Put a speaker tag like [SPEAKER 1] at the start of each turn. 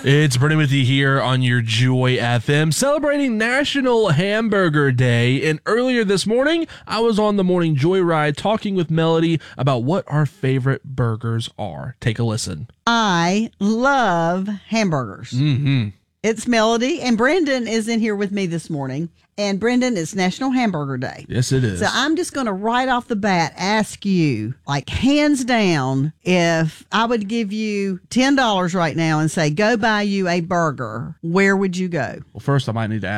[SPEAKER 1] It's Brendan with you here on your Joy FM, celebrating National Hamburger Day. And earlier this morning, I was on the Morning Joyride talking with Melody about what our favorite burgers are. Take a listen.
[SPEAKER 2] I love hamburgers.
[SPEAKER 1] Mm-hmm.
[SPEAKER 2] It's Melody, and Brendan is in here with me this morning. And Brendan, it's National Hamburger Day.
[SPEAKER 1] Yes, it is.
[SPEAKER 2] So I'm just going to right off the bat ask you, like hands down, if I would give you $10 right now and say, go buy you a burger, where would you go?
[SPEAKER 3] Well, first I might need to